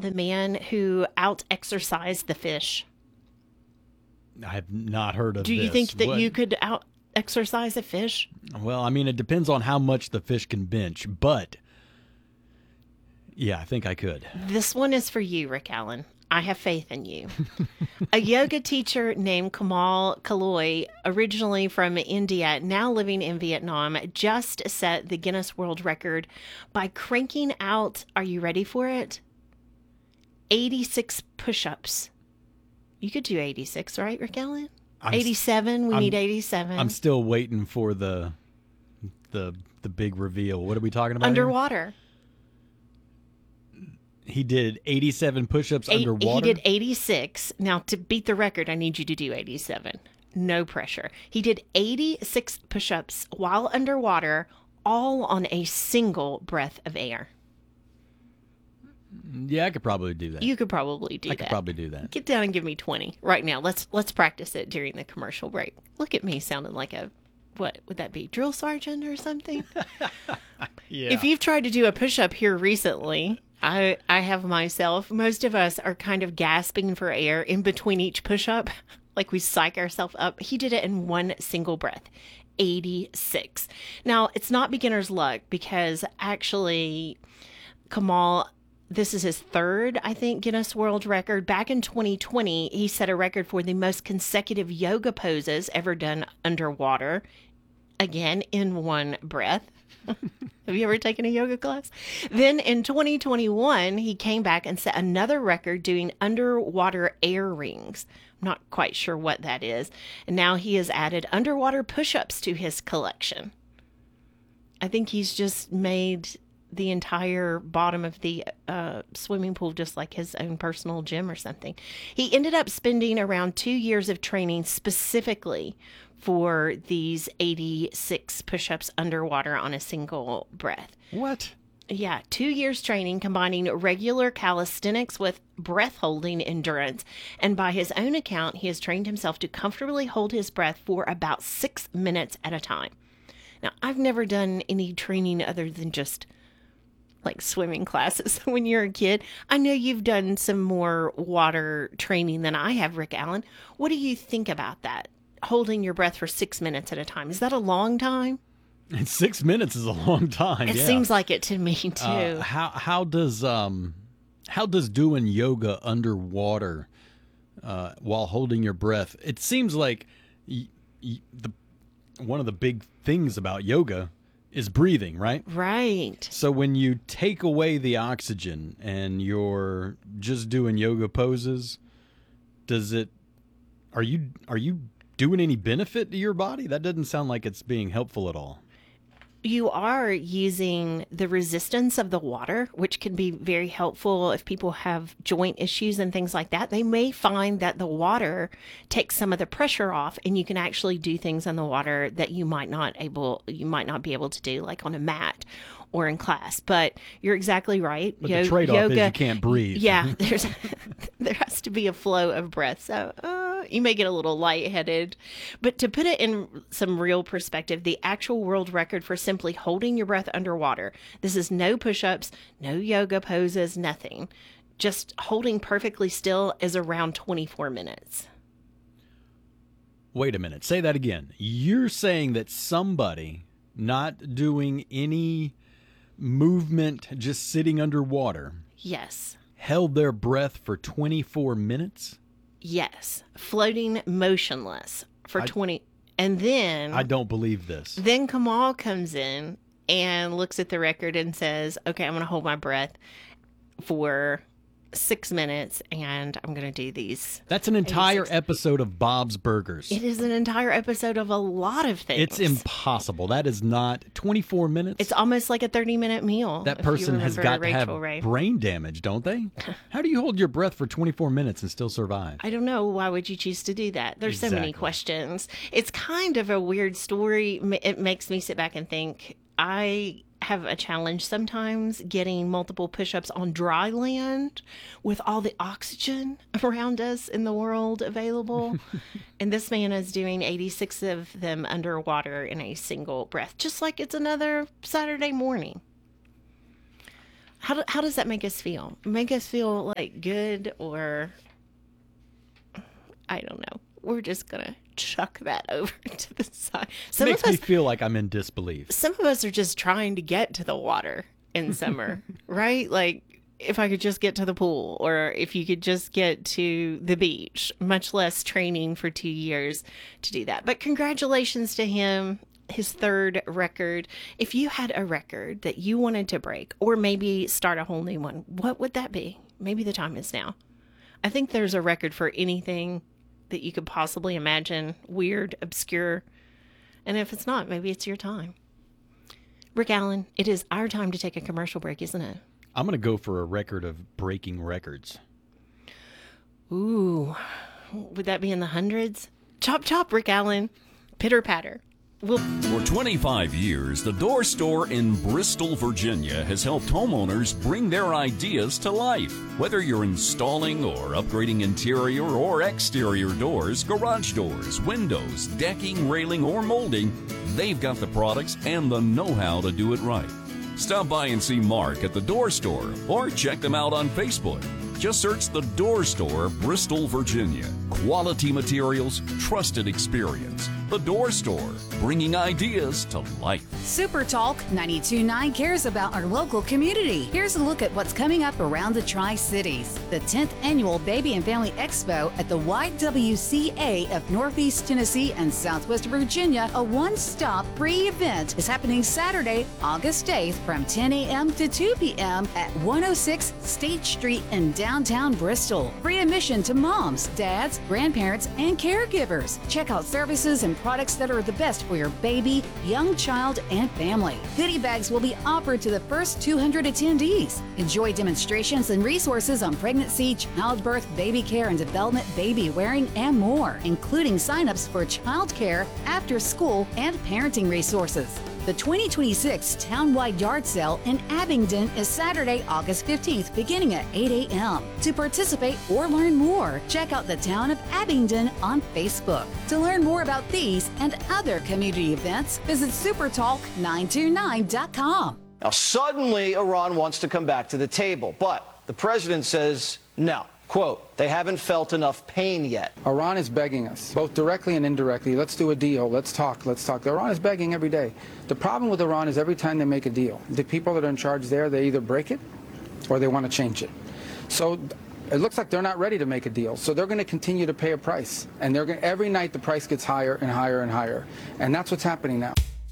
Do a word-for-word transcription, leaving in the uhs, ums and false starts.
the man who out-exercised the fish? I have not heard of Do this. you think that What? you could out-exercise a fish? Well, I mean, it depends on how much the fish can bench, but yeah, I think I could. This one is for you, Rick Allen. I have faith in you. A yoga teacher named Kamal Kaloy, originally from India, now living in Vietnam, just set the Guinness World Record by cranking out, are you ready for it? eighty-six push-ups. You could do eighty-six, right, Rick Allen? I'm, eighty-seven. We I'm- need eighty-seven. I'm still waiting for the the the big reveal. What are we talking about? here? Underwater. He did eighty-seven push-ups Eight, underwater. He did eighty-six. Now, to beat the record, I need you to do eighty-seven. No pressure. He did eighty-six push-ups while underwater, all on a single breath of air. Yeah, I could probably do that. You could probably do I that. could probably do that. Get down and give me twenty right now. Let's let's practice it during the commercial break. Look at me sounding like a, what would that be, drill sergeant or something? Yeah. If you've tried to do a push-up here recently, I I have myself. Most of us are kind of gasping for air in between each push-up, like we psych ourselves up. He did it in one single breath. eighty-six. Now, it's not beginner's luck because actually Kamal, this is his third, I think, Guinness World Record. Back in twenty twenty, he set a record for the most consecutive yoga poses ever done underwater. Again, in one breath. Have you ever taken a yoga class? Then in twenty twenty-one, he came back and set another record doing underwater air rings. I'm not quite sure what that is. And now he has added underwater push-ups to his collection. I think he's just made the entire bottom of the uh, swimming pool just like his own personal gym or something. He ended up spending around two years of training specifically for these eighty-six push-ups underwater on a single breath. What? Yeah, two years training combining regular calisthenics with breath-holding endurance. And by his own account, he has trained himself to comfortably hold his breath for about six minutes at a time. Now, I've never done any training other than just like swimming classes when you're a kid. I know you've done some more water training than I have, Rick Allen. What do you think about that? Holding your breath for six minutes at a time. Is that a long time? And six minutes is a long time. It yeah. seems like it to me too. Uh, how how does um how does doing yoga underwater uh, while holding your breath? It seems like y- y- the one of the big things about yoga is breathing, right? Right. So when you take away the oxygen and you're just doing yoga poses, does it? Are you are you doing any benefit to your body? That doesn't sound like it's being helpful at all. You are using the resistance of the water, which can be very helpful if people have joint issues and things like that. They may find that the water takes some of the pressure off, and you can actually do things in the water that you might not able you might not be able to do, like on a mat or in class. But you're exactly right. But Yo- the trade-off yoga, is you can't breathe. Yeah, there's there has to be a flow of breath. So uh, you may get a little lightheaded. But to put it in some real perspective, the actual world record for simply holding your breath underwater, this is no push-ups, no yoga poses, nothing. Just holding perfectly still is around twenty-four minutes. Wait a minute. Say that again. You're saying that somebody not doing any movement, just sitting underwater, Yes. held their breath for twenty-four minutes? Yes. Floating motionless for I- twenty. And then I don't believe this. Then Kamal comes in and looks at the record and says, okay, I'm going to hold my breath for six minutes and I'm going to do these. That's an entire eighty-six. episode of Bob's Burgers. It is an entire episode of a lot of things. It's impossible. That is not twenty-four minutes. It's almost like a thirty minute meal. That if you person has remember got to have Rachel Ray. brain damage, don't they? How do you hold your breath for twenty-four minutes and still survive? I don't know. Why would you choose to do that? There's so many Exactly. questions. It's kind of a weird story. M- It makes me sit back and think. I have a challenge sometimes getting multiple push-ups on dry land with all the oxygen around us in the world available. And this man is doing eighty-six of them underwater in a single breath, just like it's another Saturday morning. How, do, how does that make us feel? Make us feel like good, or I don't know. We're just going to chuck that over to the side. Some Makes of us, me feel like I'm in disbelief. some of us are just trying to get to the water in summer, right? Like, if I could just get to the pool, or if you could just get to the beach, much less training for two years to do that. But congratulations to him, his third record. If you had a record that you wanted to break, or maybe start a whole new one, what would that be? Maybe the time is now. I think there's a record for anything that you could possibly imagine, weird, obscure. And if it's not, maybe it's your time. Rick Allen, it is our time to take a commercial break, isn't it? I'm going to go for a record of breaking records. Ooh, would that be in the hundreds? Chop, chop, Rick Allen. Pitter patter. We'll... For twenty-five years, the Door Store in Bristol, Virginia has helped homeowners bring their ideas to life. Whether you're installing or upgrading interior or exterior doors, garage doors, windows, decking, railing, or molding, they've got the products and the know-how to do it right. Stop by and see Mark at the Door Store, or check them out on Facebook. Just search the Door Store, Bristol, Virginia. Quality materials, trusted experience. The Door Store, bringing ideas to life. Super Talk ninety-two point nine cares about our local community. Here's a look at what's coming up around the Tri-Cities. The tenth Annual Baby and Family Expo at the Y W C A of Northeast Tennessee and Southwest Virginia, a one-stop free event, is happening Saturday, August eighth from ten a.m. to two p.m. at one oh six State Street in downtown Bristol. Free admission to moms, dads, grandparents, and caregivers. Check out services and products that are the best for your baby, young child, and family. Goodie bags will be offered to the first two hundred attendees. Enjoy demonstrations and resources on pregnancy, childbirth, baby care and development, baby wearing, and more, including signups for child care, after school, and parenting resources. The twenty twenty-six Townwide Yard Sale in Abingdon is Saturday, August fifteenth, beginning at eight a.m. To participate or learn more, check out the Town of Abingdon on Facebook. To learn more about these and other community events, visit super talk nine two nine dot com. Now, suddenly, Iran wants to come back to the table, but the president says no. Quote, they haven't felt enough pain yet. Iran is begging us, both directly and indirectly, let's do a deal, let's talk, let's talk. Iran is begging every day. The problem with Iran is every time they make a deal, the people that are in charge there, they either break it or they want to change it. So it looks like they're not ready to make a deal. So they're going to continue to pay a price. And they're going every night the price gets higher and higher and higher. And that's what's happening now.